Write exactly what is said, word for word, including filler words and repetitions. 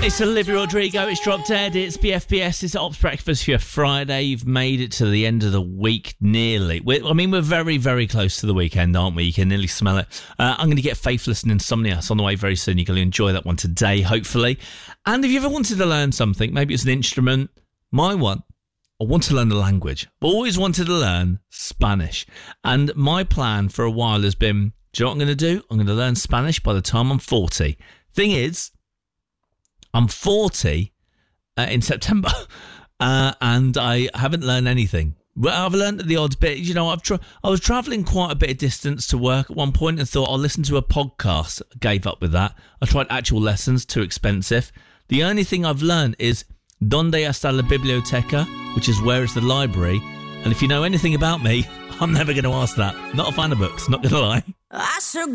It's Olivia Rodrigo, it's Drop Dead, it's B F B S, it's Ops Breakfast for your Friday. You've made it to the end of the week, nearly. We're, I mean, we're very, very close to the weekend, aren't we? You can nearly smell it. Uh, I'm going to get Faithless and Insomnias on the way very soon. You're going to enjoy that one today, hopefully. And if you ever wanted to learn something, maybe it's an instrument, my one, I want to learn a language. I've always wanted to learn Spanish. And my plan for a while has been, do you know what I'm going to do? I'm going to learn Spanish by the time I'm forty. Thing is, I'm forty uh, in September, uh, and I haven't learned anything. Well, I've learned the odd bit. You know, I've tra- I was travelling quite a bit of distance to work at one point and thought I'll listen to a podcast. Gave up with that. I tried actual lessons, too expensive. The only thing I've learned is ¿Dónde está la biblioteca?, which is where is the library. And if you know anything about me, I'm never going to ask that. Not a fan of books, not going to lie. I